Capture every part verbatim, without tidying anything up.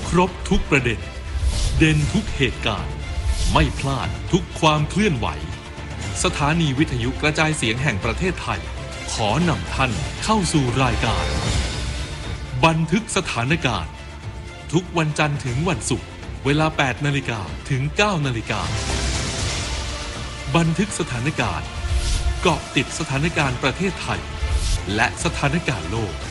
ครบทุกประเด็นเด่นทุกเหตุการณ์ไม่พลาดทุกความเคลื่อนไหวสถานีวิทยุกระจายเสียงแห่งประเทศไทยขอนำท่านเข้าสู่รายการบันทึกสถานการณ์ทุกวันจันทร์ถึงวันศุกร์เวลา แปดนาฬิกา ถึง เก้านาฬิกาบันทึกสถานการณ์เกาะติดสถานการณ์ประเทศไทยและสถานการณ์โลก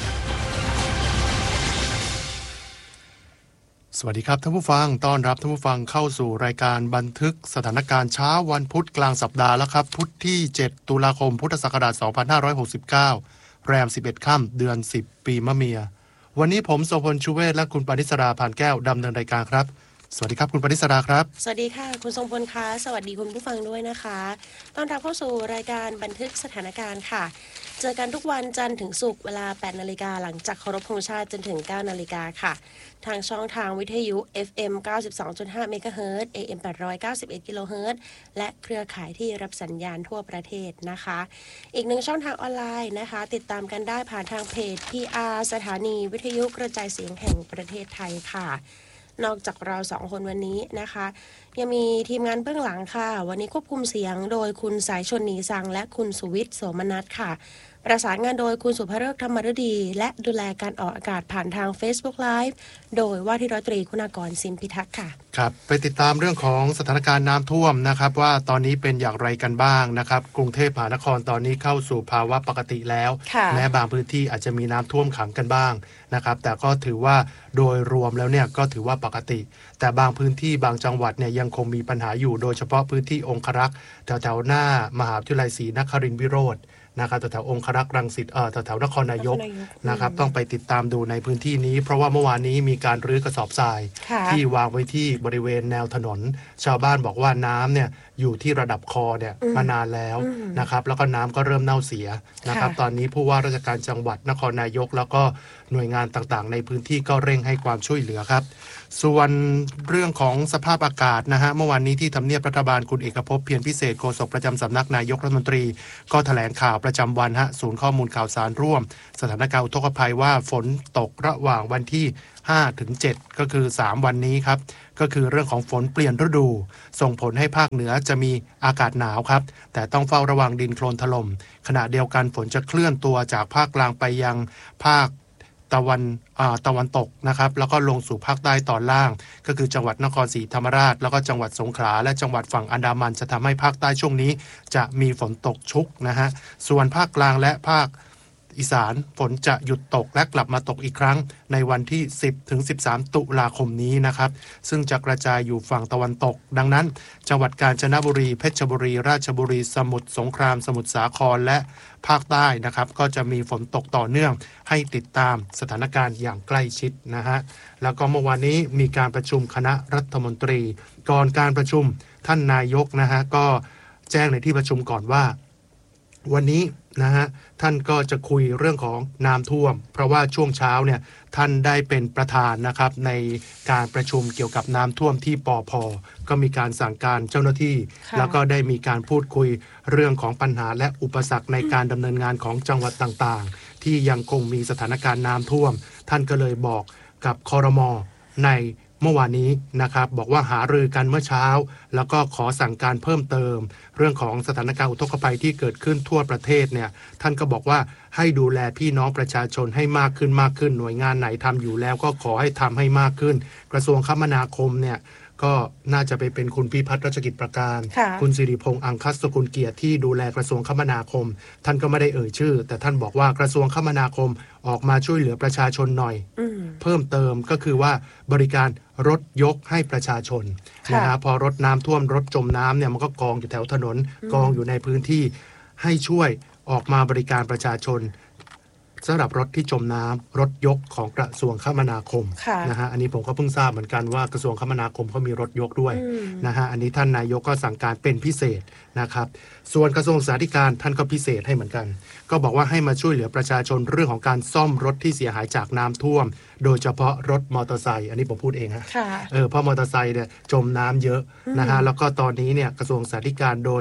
สวัสดีครับท่านผู้ฟังต้อนรับท่านผู้ฟังเข้าสู่รายการบันทึกสถานการณ์เช้าวันพุธกลางสัปดาห์แล้วครับพุธที่เจ็ดตุลาคมพุทธศักราชสองพันห้าร้อยหกสิบเก้าแรมสิบเอ็ดค่ำเดือนสิบปีมะเมียวันนี้ผมโสพลชูเวศและคุณปณิสราผ่านแก้วดำเนินรายการครับสวัสดีครับคุณปณิสราครับสวัสดีค่ะคุณทรงพลคะสวัสดีคุณผู้ฟังด้วยนะคะต้อนรับเข้าสู่รายการบันทึกสถานการณ์ค่ะเจอกันทุกวันจันทร์ถึงศุกร์เวลา แปดนาฬิกาหลังจากเคารพธงชาติจนถึง เก้านาฬิกาค่ะทางช่องทางวิทยุ เอฟ เอ็ม เก้าสิบสองจุดห้า เมกะเฮิรตซ์ เอ เอ็ม แปดร้อยเก้าสิบเอ็ด กิโลเฮิรตซ์และเครือข่ายที่รับสัญญาณทั่วประเทศนะคะอีกหนึ่งช่องทางออนไลน์นะคะติดตามกันได้ผ่านทางเพจ พี อาร์ สถานีวิทยุกระจายเสียงแห่งประเทศไทยค่ะนอกจากเราสองคนวันนี้นะคะยังมีทีมงานเบื้องหลังค่ะวันนี้ควบคุมเสียงโดยคุณสายชนหนีสังและคุณสุวิทย์โสมนัสค่ะประสานงานโดยคุณสุภฤกษ์ธรรมฤดีและดูแลการออกอากาศผ่านทาง Facebook Live โดยว่าที่ร้อยตรีคุณากรสินพิทักษ์ค่ะครับไปติดตามเรื่องของสถานการณ์น้ำท่วมนะครับว่าตอนนี้เป็นอย่างไรกันบ้างนะครับกรุงเทพมหานครตอนนี้เข้าสู่ภาวะปกติแล้วแม้บางพื้นที่อาจจะมีน้ำท่วมขังกันบ้างนะครับแต่ก็ถือว่าโดยรวมแล้วเนี่ยก็ถือว่าปกติแต่บางพื้นที่บางจังหวัดเนี่ยยังคงมีปัญหาอยู่โดยเฉพาะพื้นที่องครักษ์แถวๆหน้ามหาวิทยาลัยศรีนครินทรวิโรจน์นะครับแถวๆองครักษ์รังสิตเอ่อแถวๆนครนายกนะครับต้องไปติดตามดูในพื้นที่นี้เพราะว่าเมื่อวานนี้มีการรื้อกระสอบทรายที่วางไว้ที่บริเวณแนวถนนชาวบ้านบอกว่าน้ำเนี่ยอยู่ที่ระดับคอเนี่ยมานานแล้วนะครับแล้วก็น้ำก็เริ่มเน่าเสียนะครับตอนนี้ผู้ว่าราชการจังหวัดนครนายกแล้วก็หน่วยงานต่างๆในพื้นที่ก็เร่งให้ความช่วยเหลือครับส่วนเรื่องของสภาพอากาศนะฮะเมื่อวานนี้ที่ทำเนียบรัฐบาลคุณเอกภพเพียรพิเศษโฆษกประจำสำนักนายกรัฐมนตรีก็แถลงข่าวประจำวันฮะศูนย์ข้อมูลข่าวสารร่วมสถานการณ์อุทกภัยว่าฝนตกระหว่างวันที่ห้าถึงเจ็ดก็คือสามวันนี้ครับก็คือเรื่องของฝนเปลี่ยนฤดูส่งผลให้ภาคเหนือจะมีอากาศหนาวครับแต่ต้องเฝ้าระวังดินโคลนถล่มขณะเดียวกันฝนจะเคลื่อนตัวจากภาคกลางไปยังภาคตะวันตะวันตกนะครับแล้วก็ลงสู่ภาคใต้ตอนล่างก็คือจังหวัดนครศรีธรรมราชแล้วก็จังหวัดสงขลาและจังหวัดฝั่งอันดามันจะทำให้ภาคใต้ช่วงนี้จะมีฝนตกชุกนะฮะส่วนภาคกลางและภาคอีสานฝนจะหยุดตกและกลับมาตกอีกครั้งในวันที่สิบถึงสิบสามตุลาคมนี้นะครับซึ่งจะกระจายอยู่ฝั่งตะวันตกดังนั้นจังหวัดกาญจนบุรีเพชรบุรีราชบุรีสมุทรสงครามสมุทรสาครและภาคใต้นะครับก็จะมีฝนตกต่อเนื่องให้ติดตามสถานการณ์อย่างใกล้ชิดนะฮะแล้วก็เมื่อวานนี้มีการประชุมคณะรัฐมนตรีก่อนการประชุมท่านนายกนะฮะก็แจ้งในที่ประชุมก่อนว่าวันนี้นะฮะท่านก็จะคุยเรื่องของน้ำท่วมเพราะว่าช่วงเช้าเนี่ยท่านได้เป็นประธานนะครับในการประชุมเกี่ยวกับน้ำท่วมที่ปภ.ก็มีการสั่งการเจ้าหน้าที่แล้วก็ได้มีการพูดคุยเรื่องของปัญหาและอุปสรรคในการดำเนินงานของจังหวัดต่างๆที่ยังคงมีสถานการณ์น้ำท่วมท่านก็เลยบอกกับครม.ในเมื่อวานนี้นะครับบอกว่าหารือกันเมื่อเช้าแล้วก็ขอสั่งการเพิ่มเติมเรื่องของสถานการณ์อุทกภัยที่เกิดขึ้นทั่วประเทศเนี่ยท่านก็บอกว่าให้ดูแลพี่น้องประชาชนให้มากขึ้นมากขึ้นหน่วยงานไหนทำอยู่แล้วก็ขอให้ทำให้มากขึ้นกระทรวงคมนาคมเนี่ยก็น่าจะไปเป็นคุณพิพัฒน์รัชกิจประการคุณสิริพงษ์อังคัสกุลเกียรติที่ดูแลกระทรวงคมนาคมท่านก็ไม่ได้เอ่ยชื่อแต่ท่านบอกว่ากระทรวงคมนาคมออกมาช่วยเหลือประชาชนหน่อยเพิ่มเติมก็คือว่าบริการรถยกให้ประชาชนนะฮะพอรถน้ำท่วมรถจมน้ำเนี่ยมันก็กองอยู่แถวถนนกองอยู่ในพื้นที่ให้ช่วยออกมาบริการประชาชนสำหรับรถที่จมน้ำรถยกของกระทรวงคมนาคมนะฮะอันนี้ผมก็เพิ่งทราบเหมือนกันว่ากระทรวงคมนาคมเขามีรถยกด้วยนะฮะอันนี้ท่านนายกก็สั่งการเป็นพิเศษนะครับส่วนกระทรวงสาธารณสุขท่านก็พิเศษให้เหมือนกันก็บอกว่าให้มาช่วยเหลือประชาชนเรื่องของการซ่อมรถที่เสียหายจากน้ำท่วมโดยเฉพาะรถมอเตอร์ไซค์อันนี้ผมพูดเองฮะเออเพราะมอเตอร์ไซค์เนี่ยจมน้ำเยอะนะฮะแล้วก็ตอนนี้เนี่ยกระทรวงสาธารณสุขโดย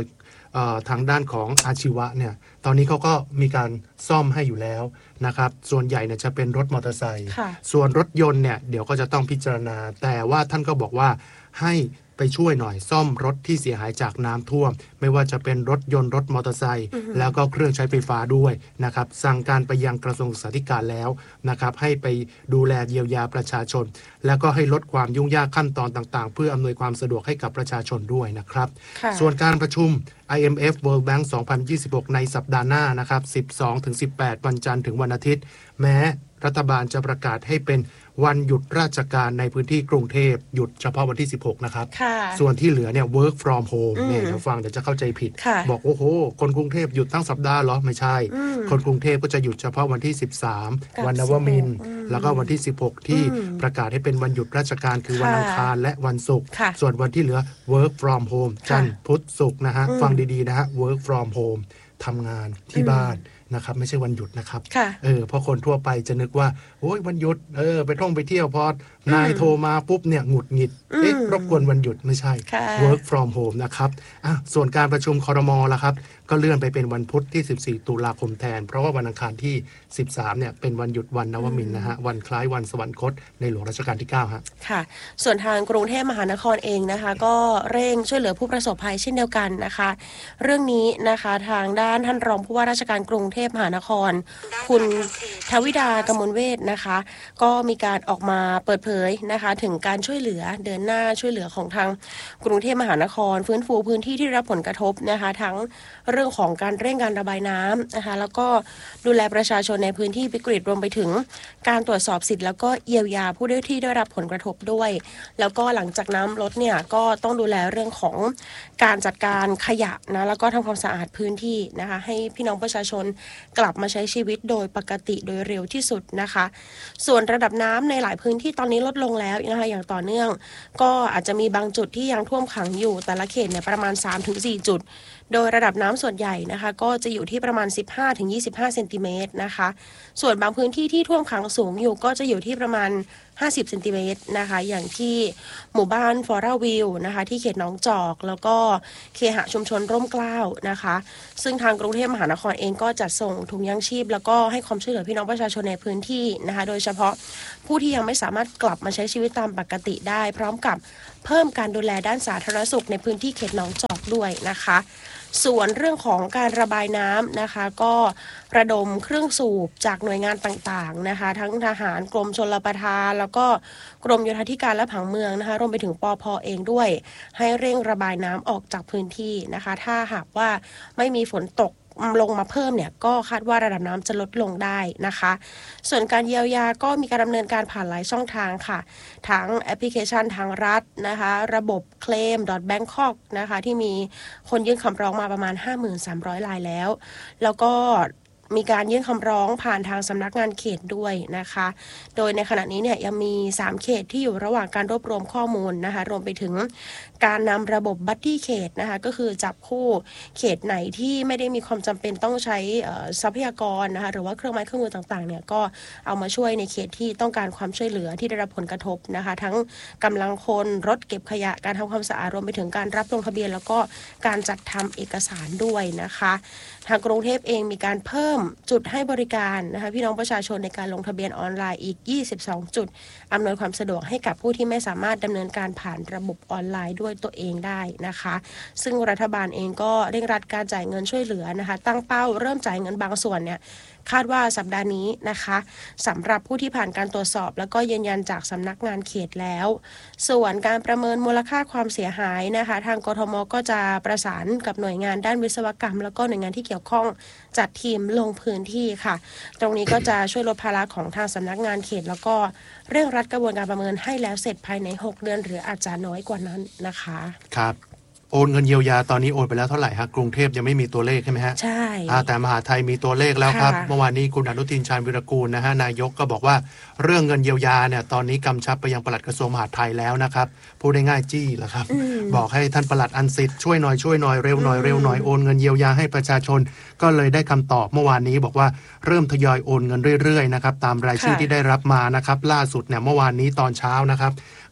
ทางด้านของอาชีวะเนี่ยตอนนี้เขาก็มีการซ่อมให้อยู่แล้วนะครับส่วนใหญ่เนี่ยจะเป็นรถมอเตอร์ไซค์ส่วนรถยนต์เนี่ยเดี๋ยวก็จะต้องพิจารณาแต่ว่าท่านก็บอกว่าให้ไปช่วยหน่อยซ่อมรถที่เสียหายจากน้ำท่วมไม่ว่าจะเป็นรถยนต์รถมอเตอร์ไซค์แล้วก็เครื่องใช้ไฟฟ้าด้วยนะครับสั่งการไปยังกระทรวงศึกษาธิการแล้วนะครับให้ไปดูแลเยียวยาประชาชนแล้วก็ให้ลดความยุ่งยากขั้นตอนต่างๆเพื่ออำนวยความสะดวกให้กับประชาชนด้วยนะครับส่วนการประชุม ไอ เอ็ม เอฟ World Bank สองพันยี่สิบหกในสัปดาห์หน้านะครับ สิบสองถึงสิบแปด วันจันทร์ถึงวันอาทิตย์แม้รัฐบาลจะประกาศให้เป็นวันหยุดราชการในพื้นที่กรุงเทพหยุดเฉพาะวันที่สิบหกนะครับส่วนที่เหลือเนี่ย work from home เนี่ยเดี๋ยวฟังเดี๋ยวจะเข้าใจผิดบอกโอ้โหคนกรุงเทพหยุดทั้งสัปดาห์เหรอไม่ใช่คนกรุงเทพก็จะหยุดเฉพาะวันที่สิบสามวันนวมินทร์แล้วก็วันที่สิบหกที่ประกาศให้เป็นวันหยุดราชการคือวันอังคารและวันศุกร์ส่วนวันที่เหลือ work from home จันทร์พุธศุกร์นะฮะฟังดีๆนะฮะ work from home ทำงานที่บ้านนะครับไม่ใช่วันหยุดนะครับเออเพราะคนทั่วไปจะนึกว่าโอ้ยวันหยุดเออไปท่องไปเที่ยวพอนายโทรมาปุ๊บเนี่ยหงุดหงิดเอ๊ะรบกวนวันหยุดไม่ใช่ work from home นะครับอ่ะส่วนการประชุมครม.ล่ะครับก็เลื่อนไปเป็นวันพุธที่สิบสี่ตุลาคมแทนเพราะว่าวันอังคารที่สิบสามเนี่ยเป็นวันหยุดวันนวมินทร์นะฮะวันคล้ายวันสวรรคตในหลวงรัชกาลที่เก้าฮะค่ะส่วนทางกรุงเทพมหานครเองนะคะก็เร่งช่วยเหลือผู้ประสบภัยเช่นเดียวกันนะคะเรื่องนี้นะคะทางด้านท่านรองผู้ว่าราชการกรุงเทพมหานครคุณทวิดากมลเวชนะคะก็มีการออกมาเปิดเผยนะคะถึงการช่วยเหลือเดินหน้าช่วยเหลือของทางกรุงเทพมหานครฟื้นฟูพื้นที่ที่ได้รับผลกระทบนะคะทั้งเรื่องของการเร่งการระบายน้ำนะคะแล้วก็ดูแลประชาชนในพื้นที่วิกฤตรวมไปถึงการตรวจสอบสิทธิ์แล้วก็เยียวยาผู้ที่ได้รับผลกระทบด้วยแล้วก็หลังจากน้ำลดเนี่ยก็ต้องดูแลเรื่องของการจัดการขยะนะแล้วก็ทำความสะอาดพื้นที่นะคะให้พี่น้องประชาชนกลับมาใช้ชีวิตโดยปกติโดยเร็วที่สุดนะคะส่วนระดับน้ำในหลายพื้นที่ตอนนี้ลดลงแล้วนะคะอย่างต่อเนื่องก็อาจจะมีบางจุดที่ยังท่วมขังอยู่แต่ละเขตเนี่ยประมาณ สามถึงสี่ จุดโดยระดับน้ำส่วนใหญ่นะคะก็จะอยู่ที่ประมาณ สิบห้าถึงยี่สิบห้า เซนติเมตรนะคะส่วนบางพื้นที่ที่ท่วมขังสูงอยู่ก็จะอยู่ที่ประมาณห้าสิบเซนติเมตรนะคะอย่างที่หมู่บ้านฟอร่าวิวนะคะที่เขตหนองจอกแล้วก็เคหะชุมชนร่มเกล้านะคะซึ่งทางกรุงเทพมหานครเองก็จัดส่งถุงยังชีพแล้วก็ให้ความช่วยเหลือพี่น้องประชาชนในพื้นที่นะคะโดยเฉพาะผู้ที่ยังไม่สามารถกลับมาใช้ชีวิตตามปกติได้พร้อมกับเพิ่มการดูแลด้านสาธารณสุขในพื้นที่เขตหนองจอกด้วยนะคะส่วนเรื่องของการระบายน้ำนะคะก็ระดมเครื่องสูบจากหน่วยงานต่างๆนะคะทั้งทหารกรมชลประทานแล้วก็กรมโยธาธิการและผังเมืองนะคะรวมไปถึงปภ.เองด้วยให้เร่งระบายน้ำออกจากพื้นที่นะคะถ้าหากว่าไม่มีฝนตกลงมาเพิ่มเนี่ยก็คาดว่าระดับน้ำจะลดลงได้นะคะส่วนการเยียวยาก็มีการดำเนินการผ่านหลายช่องทางค่ะทั้งแอปพลิเคชันทางรัฐนะคะระบบเคลม .bangkok นะคะที่มีคนยื่นคำร้องมาประมาณ ห้าพันสามร้อย รายแล้วแล้วก็มีการยื่นคำร้องผ่านทางสำนักงานเขตด้วยนะคะโดยในขณะนี้เนี่ยยังมีสามเขตที่อยู่ระหว่างการรวบรวมข้อมูลนะคะรวมไปถึงการนำระบบบัดดี้เขตนะคะก็คือจับคู่เขตไหนที่ไม่ได้มีความจำเป็นต้องใช้ทรัพยากรนะคะหรือว่าเครื่องไม้เครื่องมือต่างๆเนี่ยก็เอามาช่วยในเขตที่ต้องการความช่วยเหลือที่ได้รับผลกระทบนะคะทั้งกำลังคนรถเก็บขยะการทำความสะอาดรวมไปถึงการรับลงทะเบียนแล้วก็การจัดทำเอกสารด้วยนะคะทางกรุงเทพเองมีการเพิ่มจุดให้บริการนะคะพี่น้องประชาชนในการลงทะเบียนออนไลน์อีกยี่สิบสองจุดอำนวยความสะดวกให้กับผู้ที่ไม่สามารถดำเนินการผ่านระบบออนไลน์ด้วยตัวเองได้นะคะซึ่งรัฐบาลเองก็เร่งรัดการจ่ายเงินช่วยเหลือนะคะตั้งเป้าเริ่มจ่ายเงินบางส่วนเนี่ยคาดว่าสัปดาห์นี้นะคะสำหรับผู้ที่ผ่านการตรวจสอบแล้วก็ยืนยันจากสำนักงานเขตแล้วส่วนการประเมินมูลค่าความเสียหายนะคะทางกทม.ก็จะประสานกับหน่วยงานด้านวิศวกรรมแล้วก็หน่วยงานที่เกี่ยวข้องจัดทีมลงพื้นที่ค่ะตรงนี้ก็จะช่วยลดภาระของทางสำนักงานเขตแล้วก็เร่งรัดกระบวนการประเมินให้แล้วเสร็จภายในหกเดือนหรืออาจจะน้อยกว่านั้นนะคะครับโอนเงินเยียวยาตอนนี้โอนไปแล้วเท่าไหร่ฮะกรุงเทพยังไม่มีตัวเลขใช่ไหมฮะใช่แต่มหาไทยมีตัวเลขแล้วครับเมื่อวานนี้คุณอนุทินชาญวิรากูลนะฮะนายกก็บอกว่าเรื่องเงินเยียวยาเนี่ยตอนนี้กำชับไปยังปลัดกระทรวงมหาดไทยแล้วนะครับพูดได้ง่ายจี้แหละครับบอกให้ท่านปลัดอันสิทธิ์ช่วยหน่อยช่วยหน่อยเร็วหน่อยเร็วหน่อยโอนเงินเยียวยาให้ประชาชนก็เลยได้คำตอบเมื่อวานนี้บอกว่าเริ่มทยอยโอนเงินเรื่อยๆนะครับตามรายชื่อที่ได้รับมานะครับล่าสุดเนี่ยเมื่อวานนี้ตอนเช้านะครับ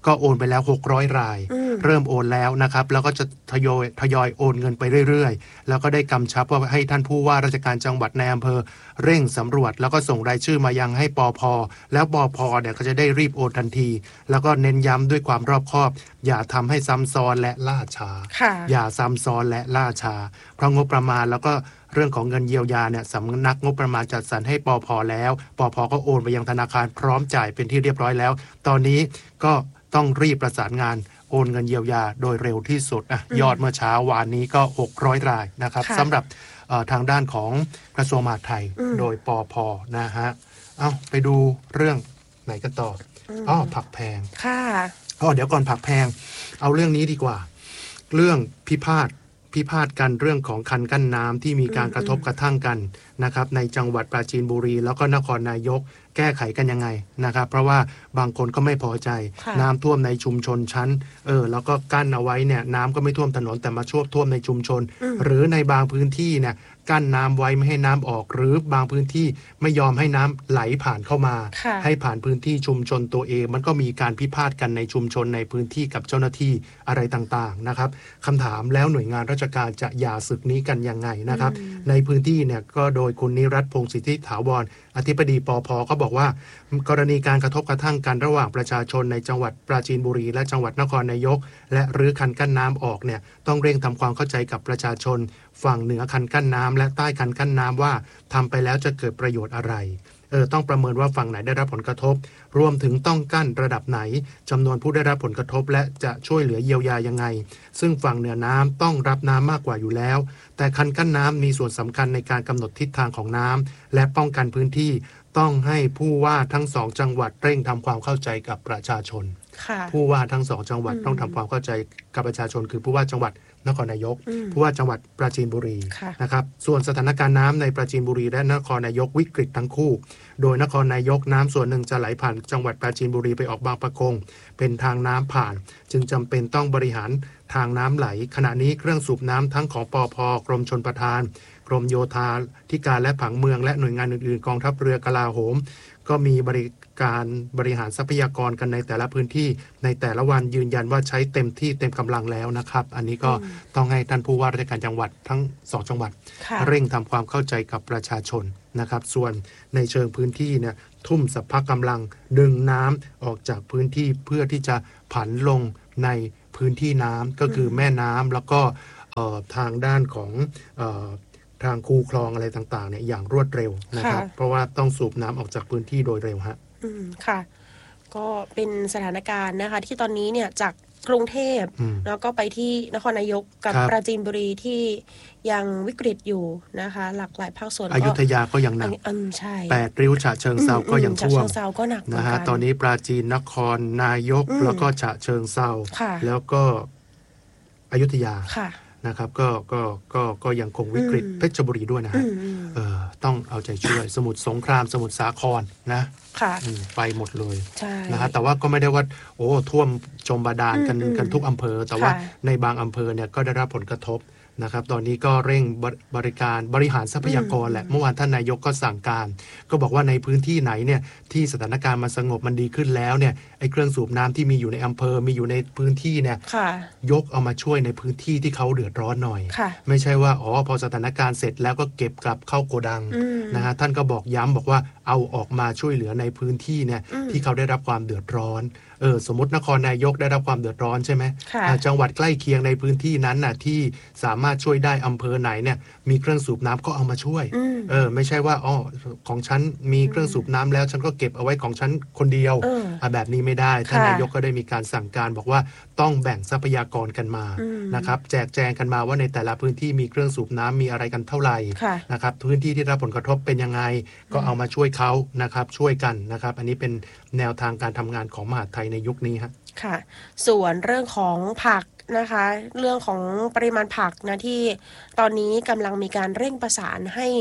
ก็โอนไปแล้วหกร้อยรายเริ่มโอนแล้วนะครับแล้วก็จะทยอยทยอยโอนเงินไปเรื่อยๆแล้วก็ได้กำชับว่าให้ท่านผู้ว่าราชการจังหวัดในอำเภอเร่งสำรวจแล้วก็ส่งรายชื่อมายังให้ปภ.แล้วปภ.เนี่ยก็จะได้รีบโอนทันทีแล้วก็เน้นย้ำด้วยความรอบคอบอย่าทำให้ซ้ำซ้อนและล่าช้าอย่าซ้ำซ้อนและล่าช้าเพราะงบประมาณแล้วก็เรื่องของเงินเยียวยาเนี่ยสำนักงบประมาณจัดสรรให้ปภ.แล้วปภ.ก็โอนไปยังธนาคารพร้อมจ่ายเป็นที่เรียบร้อยแล้วตอนนี้ก็ต้องรีบประสานงานโอนเงินเยียวยาโดยเร็วที่สุดอ่ะยอดเมื่อเช้าวานนี้ก็หกร้อยรายนะครับสำหรับทางด้านของกระทรวงมหาดไทยโดยปภ.นะฮะเอาไปดูเรื่องไหนกันต่ออ๋อผักแพงค่ะอ๋อเดี๋ยวก่อนผักแพงเอาเรื่องนี้ดีกว่าเรื่องพิพาทพิพาทกันเรื่องของคันกั้นน้ำที่มีการกระทบกระทั่งกันนะครับในจังหวัดปราจีนบุรีแล้วก็นครนายกแก้ไขกันยังไงนะครับเพราะว่าบางคนก็ไม่พอใจน้ำท่วมในชุมชนชั้นเออแล้วก็กั้นเอาไว้เนี่ยน้ำก็ไม่ท่วมถนนแต่มาช่วท่วมในชุมชนหรือในบางพื้นที่เนี่ยกั้นน้ำไว้ไม่ให้น้ำออกหรือบางพื้นที่ไม่ยอมให้น้ำไหลผ่านเข้ามาให้ผ่านพื้นที่ชุมชนตัวเองมันก็มีการพิพาทกันในชุมชนในพื้นที่กับเจ้าหน้าที่อะไรต่างๆนะครับคำถามแล้วหน่วยงานราชการจะหย่าศึกนี้กันยังไงนะครับในพื้นที่เนี่ยก็โดยคุณนิรัตน์พงษ์สิทธิถาวรอธิบดีปภ.ก็บอกว่ากรณีการกระทบกระทั่งกันระหว่างประชาชนในจังหวัดปราจีนบุรีและจังหวัดนครนายกและรื้อคันกั้นน้ำออกเนี่ยต้องเร่งทำความเข้าใจกับประชาชนฝั่งเหนือคันกั้นน้ำและใต้คันกั้นน้ำว่าทำไปแล้วจะเกิดประโยชน์อะไรเออต้องประเมินว่าฝั่งไหนได้รับผลกระทบรวมถึงต้องกั้นระดับไหนจำนวนผู้ได้รับผลกระทบและจะช่วยเหลือเยียวยายังไงซึ่งฝั่งเหนือน้ำต้องรับน้ำมากกว่าอยู่แล้วแต่คันกั้นน้ำมีส่วนสำคัญในการกำหนดทิศทางของน้ำและป้องกันพื้นที่ต้องให้ผู้ว่าทั้งสองจังหวัดเร่งทำความเข้าใจกับประชาชนผู้ว่าทั้งสองจังหวัดต้องทำความเข้าใจกับประชาชนคือผู้ว่าจังหวัดนครนายกผู้ว่าจังหวัดปราจีนบุรีนะครับส่วนสถานการณ์น้ำในปราจีนบุรีและนครนายกวิกฤตทั้งคู่โดยนครนายกน้ำส่วนหนึ่งจะไหลผ่านจังหวัดปราจีนบุรีไปออกบางปะกงเป็นทางน้ำผ่านจึงจำเป็นต้องบริหารทางน้ำไหลขณะนี้เครื่องสูบน้ำทั้งของปภ.กรมชลประทานกรมโยธาธิการและผังเมืองและหน่วยงานอื่นๆกองทัพเรือกลาโหมก็มีบริการบริหารทรัพยากรกันในแต่ละพื้นที่ในแต่ละวันยืนยันว่าใช้เต็มที่เต็มกำลังแล้วนะครับอันนี้ก็ต้องให้ท่านผู้ว่าราชการจังหวัดทั้งสองจังหวัดเร่งทำความเข้าใจกับประชาชนนะครับส่วนในเชิงพื้นที่เนี่ยทุ่มสรรพกำลังดึงน้ำออกจากพื้นที่เพื่อที่จะผันลงในพื้นที่น้ำก็คือแม่น้ำแล้วก็ทางด้านของทางคูคลองอะไรต่างๆเนี่ยอย่างรวดเร็วนะครับเพราะว่าต้องสูบน้ำออกจากพื้นที่โดยเร็วฮะอืมค่ะก็เป็นสถานการณ์นะคะที่ตอนนี้เนี่ยจากกรุงเทพแล้วก็ไปที่นครนายกกับปราจีนบุรีที่ยังวิกฤตอยู่นะคะหลากหลายภาคส่วนอยุธยาก็ยังหนักแปดริ้วฉะเชิงเทราก็ยังท่วมนะฮะตอนนี้ปราจีนนครนายกแล้วก็ฉะเชิงเทราแล้วก็อยุธยานะครับก็ก็ก็ก็ยังคงวิกฤตเพชรบุรีด้วยนะฮะเออต้องเอาใจช่วยสมุทรสงครามสมุทรสาครนะไปหมดเลยนะฮะแต่ว่าก็ไม่ได้ว่าโอ้ท่วมจมบาดาลกันกันทุกอำเภอแต่ว่าในบางอำเภอเนี่ยก็ได้รับผลกระทบนะครับตอนนี้ก็เร่งบริการบริหารทรัพยากรแหละเมื่อวานท่านนายกก็สั่งการก็บอกว่าในพื้นที่ไหนเนี่ยที่สถานการณ์มันสงบมันดีขึ้นแล้วเนี่ยไอ้เครื่องสูบน้ำที่มีอยู่ในอำเภอมีอยู่ในพื้นที่เนี่ยยกเอามาช่วยในพื้นที่ที่เขาเดือดร้อนหน่อยไม่ใช่ว่าอ๋อพอสถานการณ์เสร็จแล้วก็เก็บกลับเข้าโกดังนะฮะท่านก็บอกย้ำบอกว่าเอาออกมาช่วยเหลือในพื้นที่เนี่ยที่เขาได้รับความเดือดร้อนเออสมมตินครนายกได้รับความเดือดร้อนใช่ไหมจังหวัดใกล้เคียงในพื้นที่นั้นน่ะที่สามารถช่วยได้อำเภอไหนเนี่ยมีเครื่องสูบน้ำก็เอามาช่วยเออไม่ใช่ว่าอ๋อของฉันมีเครื่องสูบน้ำแล้วฉันก็เก็บเอาไว้ของฉันคนเดียวอ่ะแบบนี้ไม่ได้ท่านนายกก็ได้มีการสั่งการบอกว่าต้องแบ่งทรัพยากรกันมานะครับแจกแจงกันมาว่าในแต่ละพื้นที่มีเครื่องสูบน้ำมีอะไรกันเท่าไหร่นะครับพื้นที่ที่รับผลกระทบเป็นยังไงก็เอามาช่วยเขานะครับช่วยกันนะครับอันนี้เป็นแนวทางการทำงานของมหาดไทยในยุคนี้ครับค่ะส่วนเรื่องของผักนะคะเรื่องของปริมาณผักนะที่ตอนนี้กำลังมีการเร่งประสานให้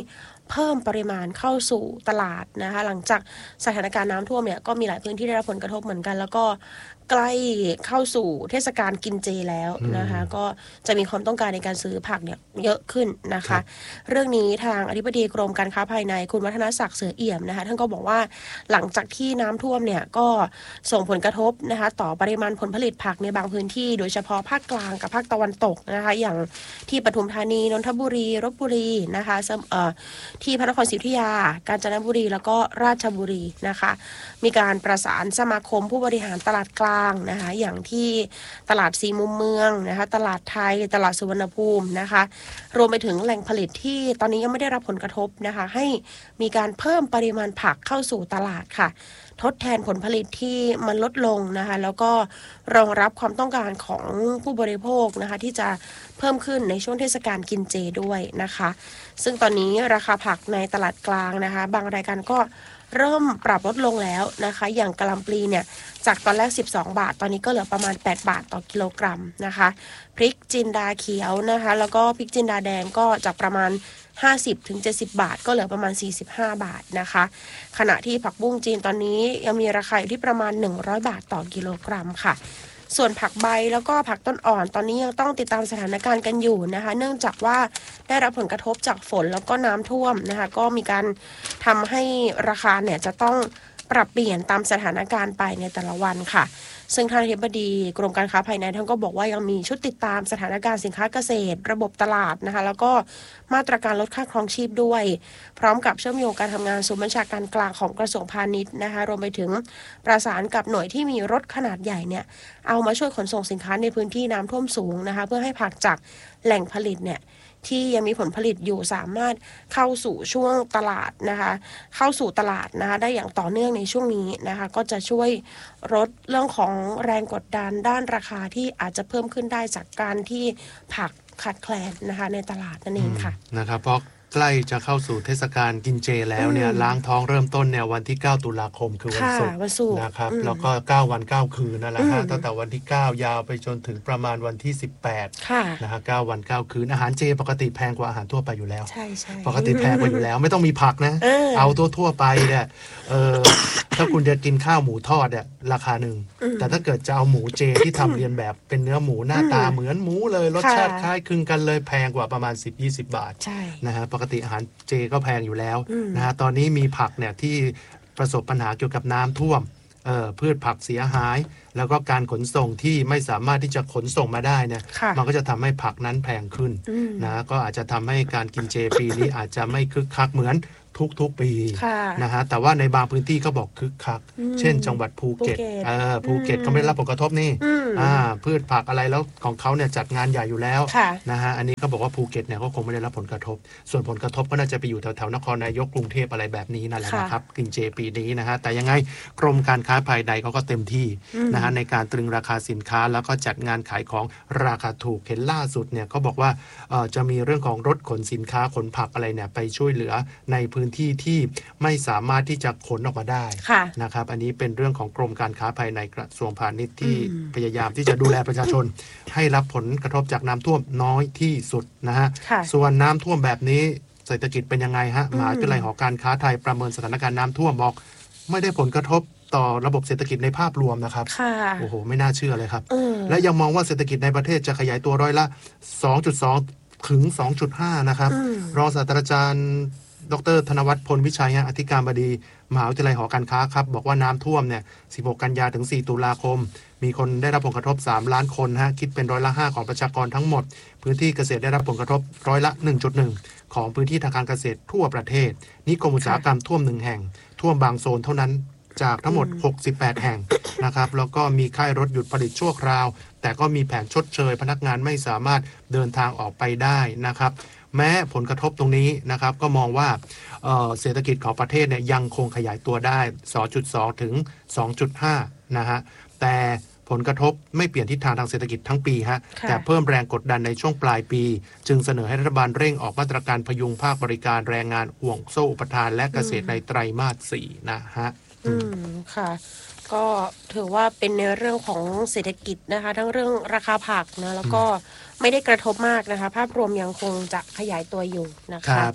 เพิ่มปริมาณเข้าสู่ตลาดนะคะหลังจากสถานการณ์น้ำท่วมเนี่ยก็มีหลายพื้นที่ได้รับผลกระทบเหมือนกันแล้วก็ใกล้เข้าสู่เทศกาลกินเจแล้วนะคะก็จะมีความต้องการในการซื้อผักเนี่ยเยอะขึ้นนะคะเรื่องนี้ทางอธิบดีกรมการค้าภายในคุณวัฒนศักดิ์เสือเอี่ยมนะคะท่านก็บอกว่าหลังจากที่น้ำท่วมเนี่ยก็ส่งผลกระทบนะคะต่อปริมาณผลผลิตผักในบางพื้นที่โดยเฉพาะภาคกลางกับภาคตะวันตกนะคะอย่างที่ปทุมธานีนนทบุรีลพบุรีนะคะที่พระนครศรีอยุธยากาญจนบุรีแล้วก็ราชบุรีนะคะมีการประสานสมาคมผู้บริหารตลาดกลางนะคะอย่างที่ตลาดสีมุมเมืองนะคะตลาดไทยตลาดสุวรรณภูมินะคะรวมไปถึงแหล่งผลิตที่ตอนนี้ยังไม่ได้รับผลกระทบนะคะให้มีการเพิ่มปริมาณผักเข้าสู่ตลาดค่ะทดแทนผลผลิตที่มันลดลงนะคะแล้วก็รองรับความต้องการของผู้บริโภคนะคะที่จะเพิ่มขึ้นในช่วงเทศกาลกินเจด้วยนะคะซึ่งตอนนี้ราคาผักในตลาดกลางนะคะบางรายการก็เริ่มปรับลดลงแล้วนะคะอย่างกะหล่ำปลีเนี่ยจากตอนแรกสิบสองบาทตอนนี้ก็เหลือประมาณแปดบาทต่อกิโลกรัมนะคะพริกจินดาเขียวนะคะแล้วก็พริกจินดาแดงก็จากประมาณห้าสิบถึงเจ็ดสิบบาทก็เหลือประมาณสี่สิบห้าบาทนะคะขณะที่ผักบุ้งจีนตอนนี้ยังมีราคาอยู่ที่ประมาณหนึ่งร้อยบาทต่อกิโลกรัมค่ะส่วนผักใบแล้วก็ผักต้นอ่อนตอนนี้ยังต้องติดตามสถานการณ์กันอยู่นะคะเนื่องจากว่าได้รับผลกระทบจากฝนแล้วก็น้ำท่วมนะคะก็มีการทำให้ราคาเนี่ยจะต้องปรับเปลี่ยนตามสถานการณ์ไปในแต่ละวันค่ะซึ่งท่านอธิบดีกรมการค้าภายในท่านก็บอกว่ายังมีชุดติดตามสถานการณ์สินค้าเกษตรระบบตลาดนะคะแล้วก็มาตรการลดค่าครองชีพด้วยพร้อมกับเชื่อมโยงการทำงานศูนย์บัญชาการกลางของกระทรวงพาณิชย์นะคะรวมไปถึงประสานกับหน่วยที่มีรถขนาดใหญ่เนี่ยเอามาช่วยขนส่งสินค้าในพื้นที่น้ำท่วมสูงนะคะเพื่อให้ผักจากแหล่งผลิตเนี่ยที่ยังมีผลผลิตอยู่สามารถเข้าสู่ช่วงตลาดนะคะเข้าสู่ตลาดนะคะได้อย่างต่อเนื่องในช่วงนี้นะคะก็จะช่วยลดเรื่องของแรงกดดันด้านราคาที่อาจจะเพิ่มขึ้นได้จากการที่ผักขาดแคลนนะคะในตลาดนั่นเองค่ะนะครับเพราะใกล้จะเข้าสู่เทศกาลกินเจแล้วเนี่ยล้างท้องเริ่มต้นเนี่ยวันที่เก้าตุลาคมคือวันศุกร์นะครับแล้วก็เก้าวันเก้าคืนนั่นแหละฮะตั้งแต่วันที่เก้ายาวไปจนถึงประมาณวันที่สิบแปดนะฮะเก้าวันเก้าคืนอาหารเจปกติแพงกว่าอาหารทั่วไปอยู่แล้วใช่ๆปกติแพงกว่าอยู่แล้วไม่ต้องมีผักนะเอาทั่วๆไปเนี่ยเออถ้าคุณจะกินข้าวหมูทอดเนี่ยราคาหนึ่งแต่ถ้าเกิดจะเอาหมูเจที่ทำเรียนแบบเป็นเนื้อหมูหน้าตาเหมือนหมูเลยรสชาติคล้ายคลึงกันเลยแพงกว่าประมาณ สิบถึงยี่สิบ บาทนะฮะปกติอาหารเจก็แพงอยู่แล้วนะฮะตอนนี้มีผักเนี่ยที่ประสบปัญหาเกี่ยวกับน้ำท่วมเอ่อพืชผักเสียหายแล้วก็การขนส่งที่ไม่สามารถที่จะขนส่งมาได้เนี่ยมันก็จะทำให้ผักนั้นแพงขึ้นนะก็อาจจะทำให้การกินเจปีนี้อาจจะไม่คึกคักเหมือนทุกๆปีนะฮะแต่ว่าในบางพื้นที่ก็บอกคึกคักเช่นจังหวัดภูเก็ตเออภูเก็ตก็ไม่ได้รับผลกระทบนี่อ่าพืชผักอะไรแล้วของเขาเนี่ยจัดงานใหญ่อยู่แล้วนะฮะอันนี้เขาบอกว่าภูเก็ตเนี่ยก็คงไม่ได้รับผลกระทบส่วนผลกระทบก็น่าจะไปอยู่แถวๆนครนายกกรุงเทพอะไรแบบนี้นั่นแหละนะครับกินเจปีนี้นะฮะแต่ยังไงกรมการค้าภายในเขาก็เต็มที่นะฮะในการตรึงราคาสินค้าแล้วก็จัดงานขายของราคาถูกเห็นล่าสุดเนี่ยเขาบอกว่าจะมีเรื่องของรถขนสินค้าขนผักอะไรเนี่ยไปช่วยเหลือในพื้นที่ที่ไม่สามารถที่จะขนออกมาได้นะครับอันนี้เป็นเรื่องของกรมการค้าภายในกระทรวงพาณิชย์ที่พยายามที่จะดูแลประชาชนให้รับผลกระทบจากน้ำท่วมน้อยที่สุดนะฮะส่วนน้ำท่วมแบบนี้เศรษฐกิจเป็นยังไงฮะมหาวิทยาลัยหอการค้าไทยประเมินสถานการณ์น้ำท่วมบอกไม่ได้ผลกระทบต่อระบบเศรษฐกิจในภาพรวมนะครับโอ้โหไม่น่าเชื่อเลยครับและยังมองว่าเศรษฐกิจในประเทศจะขยายตัวร้อยละ สองจุดสอง ถึง สองจุดห้า นะครับรองศาสตราจารย์ดร.ธนวัฒน์พลวิชัยอธิการบดีมหาวิทยาลัยหอการค้าครับบอกว่าน้ำท่วมเนี่ยสิบหกกันยาถึงสี่ตุลาคมมีคนได้รับผลกระทบสามล้านคนฮะคิดเป็นร้อยละห้าของประชากรทั้งหมดพื้นที่เกษตรได้รับผลกระทบร้อยละ หนึ่งจุดหนึ่ง ของพื้นที่ทางการเกษตรทั่วประเทศนิคมอุตสาหกรรมท่วมหนึ่งแห่งท่วมบางโซนเท่านั้นจากทั้งหมดหกสิบแปดแห่งนะครับแล้วก็มีค่ายรถหยุดผลิตชั่วคราวแต่ก็มีแผนชดเชยพนักงานไม่สามารถเดินทางออกไปได้นะครับแม้ผลกระทบตรงนี้นะครับก็มองว่า เอ่อ เศรษฐกิจของประเทศเนี่ยยังคงขยายตัวได้ สองจุดสอง ถึง สองจุดห้า นะฮะแต่ผลกระทบไม่เปลี่ยนทิศทางทางเศรษฐกิจทั้งปีฮะแต่เพิ่มแรงกดดันในช่วงปลายปีจึงเสนอให้รัฐบาลเร่งออกมาตรการพยุงภาคบริการแรงงานห่วงโซ่อุปทานและเกษตรในไตรมาสสี่นะฮะอืมค่ะก็ถือว่าเป็นในเรื่องของเศรษฐกิจนะคะทั้งเรื่องราคาผักนะแล้วก็ไม่ได้กระทบมากนะคะภาพรวมยังคงจะขยายตัวอยู่นะคะ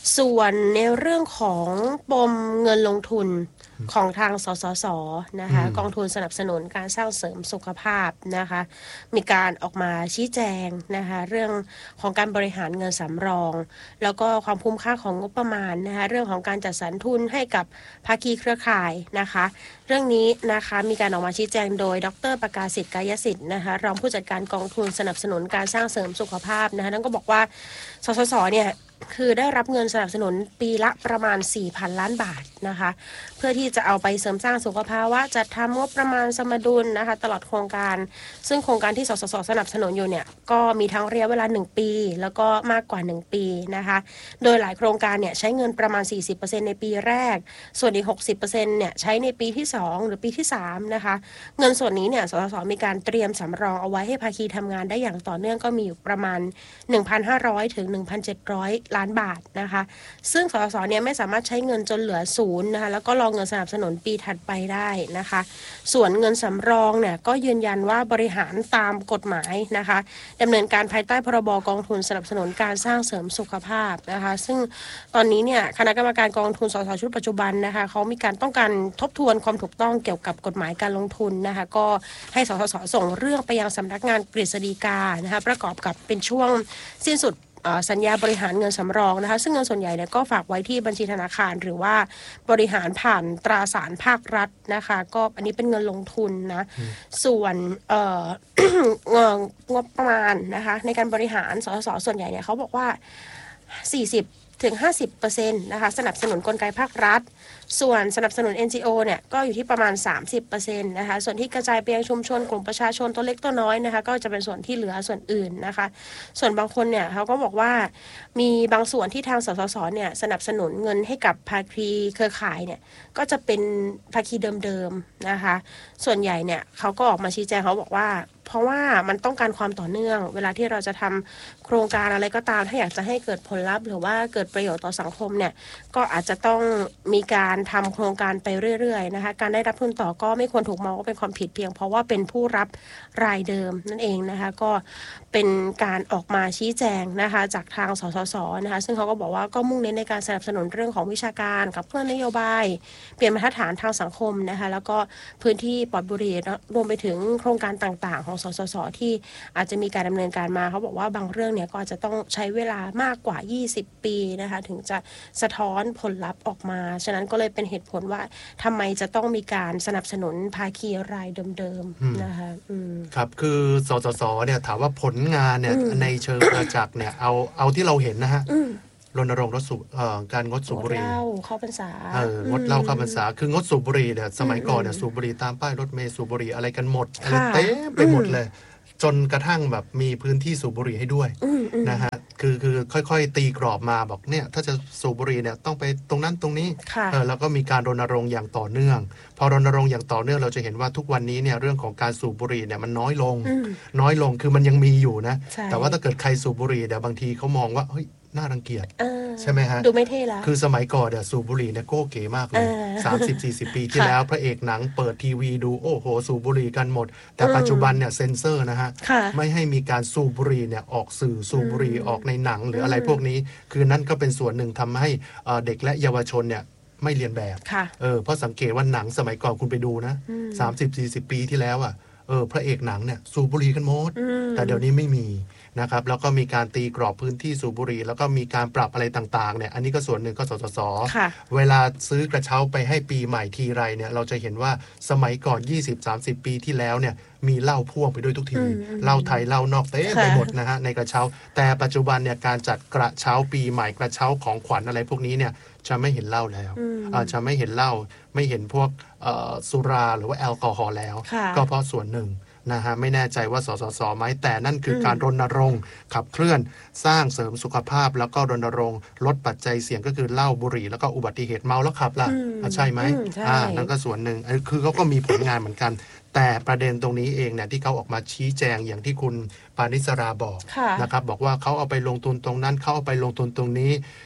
ส่วนในเรื่องของปมเงินลงทุนของทางสสสนะคะกองทุนสนับสนุนการสร้างเสริมสุขภาพนะคะมีการออกมาชี้แจงนะคะเรื่องของการบริหารเงินสำรองแล้วก็ความคุ้มค่าของงบประมาณนะคะเรื่องของการจัดสรรทุนให้กับภาคีเครือข่ายนะคะเรื่องนี้นะคะมีการออกมาชี้แจงโดยดร.ประกาศสิทธิ์กายสิทธิ์นะคะรองผู้จัดการกองทุนสนับสนุนการสร้างเสริมสุขภาพนะคะนั่นก็บอกว่าสสสเนี่ยคือได้รับเงินสนับสนุนปีละประมาณ สี่พัน ล้านบาทนะคะเพื่อที่จะเอาไปเสริมสร้างสุขภาวะจัดทำงบประมาณสมดุลนะคะตลอดโครงการซึ่งโครงการที่สสสสนับสนุนอยู่เนี่ยก็มีทั้งระยะเวลาหนึ่งปีแล้วก็มากกว่าหนึ่งปีนะคะโดยหลายโครงการเนี่ยใช้เงินประมาณ สี่สิบเปอร์เซ็นต์ ในปีแรกส่วนอีก หกสิบเปอร์เซ็นต์ เนี่ยใช้ในปีที่สองหรือปีที่สามนะคะเงินส่วนนี้เนี่ยสสสมีการเตรียมสำรองเอาไว้ให้ภาคีทำงานได้อย่างต่อเนื่องก็มีอยู่ประมาณ หนึ่งพันห้าร้อย ถึง หนึ่งพันเจ็ดร้อย ล้านบาทนะคะซึ่งสสสเนี่ยไม่สามารถใช้เงินจนเหลือศูนย์นะคะแล้วก็รอเงินสนับสนุนปีถัดไปได้นะคะส่วนเงินสำรองเนี่ยก็ยืนยันว่าบริหารตามกฎหมายนะคะดำเนินการภายใต้พรบกองทุนสนับสนุนการสร้างเสริมสุขภาพนะคะซึ่งตอนนี้เนี่ยคณะกรรมการกองทุนสสชุดปัจจุบันนะคะเขามีการต้องการทบทวนความถูกต้องเกี่ยวกับกฎหมายการลงทุนนะคะก็ให้สสสส่งเรื่องไปยังสำนักงานกฤษฎีกานะคะประกอบกับเป็นช่วงสิ้นสุดสัญญาบริหารเงินสำรองนะคะซึ่งเงินส่วนใหญ่เนี่ยก็ฝากไว้ที่บัญชีธนาคารหรือว่าบริหารผ่านตราสารภาครัฐนะคะก็อันนี้เป็นเงินลงทุนนะส่วนเอ่องบประมาณนะคะในการบริหารสสสส่วนใหญ่เนี่ยเขาบอกว่าสี่สิบถึง ห้าสิบเปอร์เซ็นต์ นะคะสนับสนุนกลไกภาครัฐส่วนสนับสนุน เอ็น จี โอ เนี่ยก็อยู่ที่ประมาณ สามสิบเปอร์เซ็นต์ นะคะส่วนที่กระจายไปยังชุมชนกลุ่มประชาชนตัวเล็กตัวน้อยนะคะก็จะเป็นส่วนที่เหลือส่วนอื่นนะคะส่วนบางคนเนี่ยเขาก็บอกว่ามีบางส่วนที่ทางสสสเนี่ยสนับสนุนเงินให้กับภาคีเครือข่ายเนี่ยก็จะเป็นภาคีเดิมๆนะคะส่วนใหญ่เนี่ยเขาก็ออกมาชี้แจงเขาบอกว่าเพราะว่ามันต้องการความต่อเนื่องเวลาที่เราจะทำโครงการอะไรก็ตามถ้าอยากจะให้เกิดผลลัพธ์หรือว่าเกิดประโยชน์ต่อสังคมเนี่ยก็อาจจะต้องมีการทำโครงการไปเรื่อยๆนะคะการได้รับทุนต่อก็ไม่ควรถูกมองว่าเป็นความผิดเพียงเพราะว่าเป็นผู้รับรายเดิมนั่นเองนะคะก็เป็นการออกมาชี้แจงนะคะจากทางสสสนะคะซึ่งเขาก็บอกว่าก็มุ่งเน้นในการสนับสนุนเรื่องของวิชาการกับเพื่อนนโยบายเปลี่ยนบรรทัดฐานทางสังคมนะคะแล้วก็พื้นที่ปลอดบุหรี่รวมไปถึงโครงการต่างๆของสสสที่อาจจะมีการดำเนินการมาเขาบอกว่าบางเรื่องเนี่ยก็อาจจะต้องใช้เวลามากกว่ายี่สิบปีนะคะถึงจะสะท้อนผลลัพธ์ออกมาฉะนั้นก็เลยเป็นเหตุผลว่าทำไมจะต้องมีการสนับสนุนภาคีรายเดิมๆนะคะครับคือสสสเนี่ยถามว่าผลงานเนี่ยในเชิงประจักษ์เนี่ยเอาเอาที่เราเห็นนะฮะรณรงค์ลดสูบการงดสูบบุหรี่งดเหล้าเข้าพรรษาเอองดเหล้าเข้าพรรษาคืองดสูบบุหรี่เนี่ยสมัยก่อนเนี่ยสูบบุหรี่ตามป้ายรถเมล์สูบบุหรี่อะไรกันหมดอะไรเต็มไปหมดเลยจนกระทั่งแบบมีพื้นที่สูบบุหรี่ให้ด้วยนะฮะคือคือค่อยๆตีกรอบมาบอกเนี่ยถ้าจะสูบบุหรี่เนี่ยต้องไปตรงนั้นตรงนี้เออแล้วก็มีการรณรงค์อย่างต่อเนื่องพอรณรงค์อย่างต่อเนื่องเราจะเห็นว่าทุกวันนี้เนี่ยเรื่องของการสูบบุหรี่เนี่ยมันน้อยลงน้อยลงคือมันยังมีอยู่นะแต่ว่าถ้าเกิดใครสูบบุหรี่เนี่ยบางทีเขามองว่าเฮ้ยน่ารังเกียจใช่ไหมฮะดูไม่เท่แล้วคือสมัยก่อนเนี่ยสูบบุหรี่เนี่ยโก้เก๋มากเลย สามสิบสี่สิบ ปีที่แล้วพระเอกหนังเปิดทีวีดูโอ้โหสูบบุหรี่กันหมดแต่ปัจจุบันเนี่ยเซ็นเซอร์นะฮะไม่ให้มีการสูบบุหรี่เนี่ยออกสื่อสูบบุหรี่ออกในหนังหรืออะไรพวกนี้คือนั่นก็เป็นส่วนหนึ่งทำให้เด็กและเยาวชนเนี่ยไม่เรียนแบบเออเพราะสังเกตว่าหนังสมัยก่อนคุณไปดูนะ สามสิบสี่สิบ ปีที่แล้วอ่ะเออพระเอกหนังเนี่ยสูบบุหรี่กันหมดแต่เดี๋ยวนี้ไม่มีนะครับแล้วก็มีการตีกรอบพื้นที่สูบบุหรี่แล้วก็มีการปรับอะไรต่างๆเนี่ยอันนี้ก็ส่วนหนึ่งก็สสสเวลาซื้อกระเช้าไปให้ปีใหม่ทีไรเนี่ยเราจะเห็นว่าสมัยก่อน ยี่สิบ สามสิบ ปีที่แล้วเนี่ยมีเหล้าพ่วงไปด้วยทุกทีเหล้าไทยเหล้านอกเต็มไปหมดนะฮะในกระเช้าแต่ปัจจุบันเนี่ยการจัดกระเช้าปีใหม่กระเช้าของขวัญอะไรพวกนี้เนี่ยจะไม่เห็นเหล้าแล้วจะไม่เห็นเหล้าไม่เห็นพวกสุราหรือว่าแอลกอฮอล์แล้วก็เพราะส่วนหนึ่งนะฮะไม่แน่ใจว่าสสสไหมแต่นั่นคือการรณรงค์ขับเคลื่อนสร้างเสริมสุขภาพแล้วก็รณรงค์ลดปัจจัยเสี่ยงก็คือเหล้าบุหรี่แล้วก็อุบัติเหตุเมาแล้วขับล่ะใช่ไหมอ่านั่นก็ส่วนหนึ่งคือเขาก็มีผลงานเหมือนกันแต่ประเด็นตรงนี้เองเนี่ยที่เขาออกมาชี้แจงอย่างที่คุณปานิสราบอกนะครับบอกว่าเขาเอาไปลงทุนตรงนั้นเขาเอาไปลงทุนตรงนี้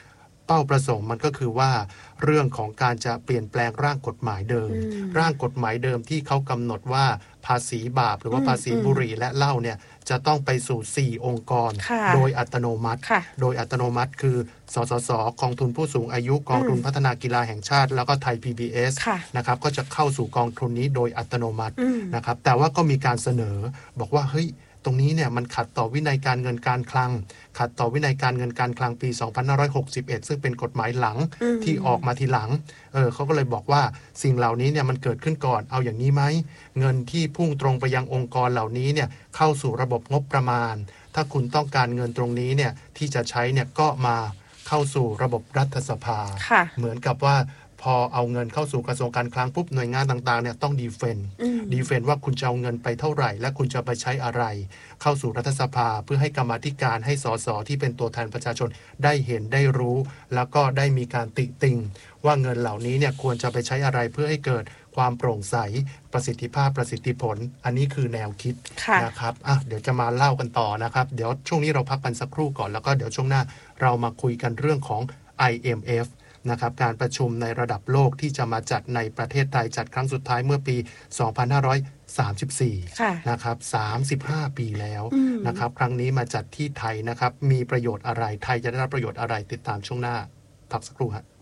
เป้าประสงค์มันก็คือว่าเรื่องของการจะเปลี่ยนแปลงร่างกฎหมายเดิมร่างกฎหมายเดิมที่เขากำหนดว่าภาษีบาปหรือว่าภาษีบุหรี่และเหล้าเนี่ยจะต้องไปสู่สี่องค์กรโดยอัตโนมัติโดยอัตโนมัติคือสสสกองทุนผู้สูงอายุกองทุนพัฒนากีฬาแห่งชาติแล้วก็ไทย พี บี เอส นะครับก็จะเข้าสู่กองทุนนี้โดยอัตโนมัตินะครับแต่ว่าก็มีการเสนอบอกว่าเฮ้ยตรงนี้เนี่ยมันขัดต่อวินัยการเงินการคลังขัดต่อวินัยการเงินการคลังปีสองพันห้าร้อยหกสิบเอ็ดซึ่งเป็นกฎหมายหลังที่ออกมาทีหลังเออเขาก็เลยบอกว่าสิ่งเหล่านี้เนี่ยมันเกิดขึ้นก่อนเอาอย่างนี้ไหมเงินที่พุ่งตรงไปยังองค์กรเหล่านี้เนี่ยเข้าสู่ระบบงบประมาณถ้าคุณต้องการเงินตรงนี้เนี่ยที่จะใช้เนี่ยก็มาเข้าสู่ระบบรัฐสภาเหมือนกับว่าพอเอาเงินเข้าสู่กระทรวงการคลังปุ๊บหน่วยงานต่างๆเนี่ยต้องดีเฟนต์ดีเฟนต์ว่าคุณจะเอาเงินไปเท่าไหร่และคุณจะไปใช้อะไรเข้าสู่รัฐสภาเพื่อให้กรรมาธิการให้สสที่เป็นตัวแทนประชาชนได้เห็นได้รู้แล้วก็ได้มีการติติงว่าเงินเหล่านี้เนี่ยควรจะไปใช้อะไรเพื่อให้เกิดความโปร่งใสประสิทธิภาพประสิทธิผลอันนี้คือแนวคิดนะครับอ่ะเดี๋ยวจะมาเล่ากันต่อนะครับเดี๋ยวช่วงนี้เราพักกันสักครู่ก่อนแล้วก็เดี๋ยวช่วงหน้าเรามาคุยกันเรื่องของ ไอ เอ็ม เอฟนะครับการประชุมในระดับโลกที่จะมาจัดในประเทศไทยจัดครั้งสุดท้ายเมื่อปี สองพันห้าร้อยสามสิบสี่ นะครับสามสิบห้าปีแล้วนะครับครั้งนี้มาจัดที่ไทยนะครับมีประโยชน์อะไรไทยจะได้รับประโยชน์อะไรติดตามช่วงหน้าพักสักครู่ฮะ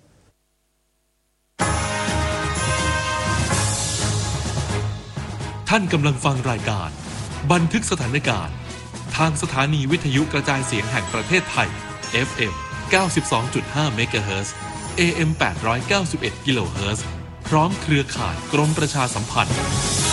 ท่านกำลังฟังรายการบันทึกสถานการณ์ทางสถานีวิทยุกระจายเสียงแห่งประเทศไทย เอฟ เอ็ม เก้าสิบสองจุดห้า เมกะเฮิรตซ์ เอ เอ็ม แปดร้อยเก้าสิบเอ็ด กิโลเฮิรตซ์ พร้อมเครือข่ายกรมประชาสัมพันธ์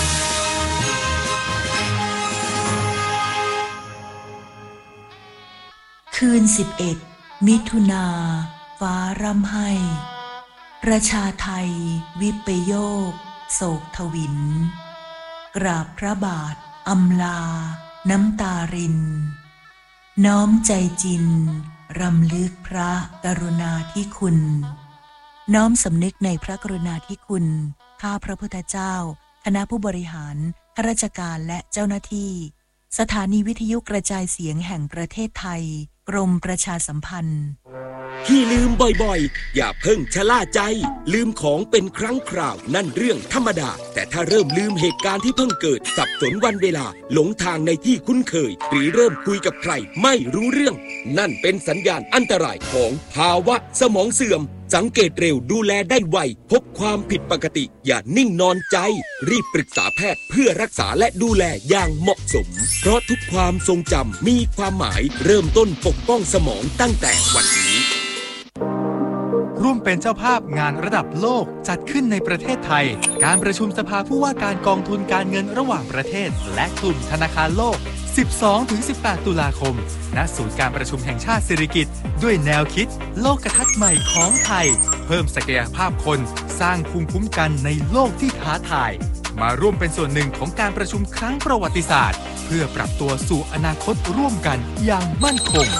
คืนสิบเอ็ดมิถุนาฟ้าร่ำไห้ประชาไทยวิปโยคโศกทวินกราบพระบาทอำลาน้ำตารินน้อมใจจินรำลึกพระกรุณาธิคุณน้อมสำนึกในพระกรุณาธิคุณข้าพระพุทธเจ้าคณะผู้บริหารข้าราชการและเจ้าหน้าที่สถานีวิทยุกระจายเสียงแห่งประเทศไทยกรมประชาสัมพันธ์ที่ลืมบ่อยๆอย่าเพิ่งชะล่าใจลืมของเป็นครั้งคราวนั่นเรื่องธรรมดาแต่ถ้าเริ่มลืมเหตุการณ์ที่เพิ่งเกิดสับสนวันเวลาหลงทางในที่คุ้นเคยหรือเริ่มคุยกับใครไม่รู้เรื่องนั่นเป็นสัญญาณอันตรายของภาวะสมองเสื่อมสังเกตเร็วดูแลได้ไวพบความผิดปกติอย่านิ่งนอนใจรีบปรึกษาแพทย์เพื่อรักษาและดูแลอย่างเหมาะสมเพราะทุกความทรงจำมีความหมายเริ่มต้นปกป้องสมองตั้งแต่วันนี้ร่วมเป็นเจ้าภาพงานระดับโลกจัดขึ้นในประเทศไทยการประชุมสภาผู้ว่าการกองทุนการเงินระหว่างประเทศและกลุ่มธนาคารโลก สิบสองถึงสิบแปด ตุลาคมณศูนย์การประชุมแห่งชาติสิริกิติ์ด้วยแนวคิดโลกทัศน์ใหม่ของไทยเพิ่มศักยภาพคนสร้างภูมิคุ้มกันในโลกที่ท้าทายมาร่วมเป็นส่วนหนึ่งของการประชุมครั้งประวัติศาสตร์เพื่อปรับตัวสู่อนาคตร่วมกันอย่างมั่นคง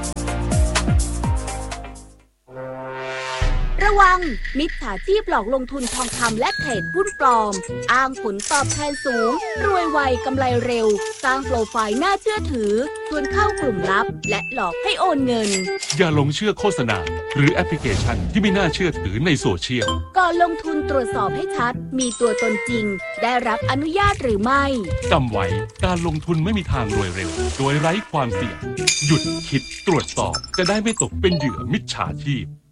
ระวังมิจฉาชีพหลอกลงทุนทองคำและเทรดหุ้นปลอมอ้างผลตอบแทนสูงรวยไวกำไรเร็วสร้างโปรไฟล์น่าเชื่อถือชวนเข้ากลุ่มลับและหลอกให้โอนเงินอย่าหลงเชื่อโฆษณาหรือแอปพลิเคชันที่ไม่น่าเชื่อถือในโซเชียลก่อนลงทุนตรวจสอบให้ชัดมีตัวตนจริงได้รับอนุญาตหรือไม่จำไว้การลงทุนไม่มีทางรวยเร็วโดยไร้ความเสี่ยงหยุดคิดตรวจสอบจะได้ไม่ตกเป็นเหยื่อมิจฉาชีพ